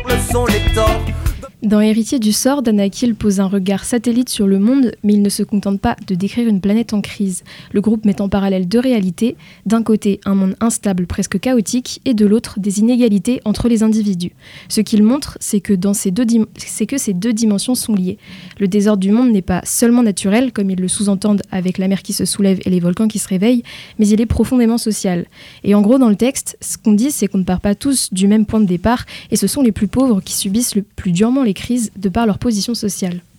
sont les torts. Dans Héritier du sort, Danakil pose un regard satellite sur le monde, mais il ne se contente pas de décrire une planète en crise. Le groupe met en parallèle deux réalités, d'un côté un monde instable, presque chaotique, et de l'autre des inégalités entre les individus. Ce qu'il montre, c'est que ces deux dimensions sont liées. Le désordre du monde n'est pas seulement naturel, comme ils le sous-entendent avec la mer qui se soulève et les volcans qui se réveillent, mais il est profondément social. Et en gros, dans le texte, ce qu'on dit, c'est qu'on ne part pas tous du même point de départ, et ce sont les plus pauvres qui subissent le plus durement les crises de par leur position sociale.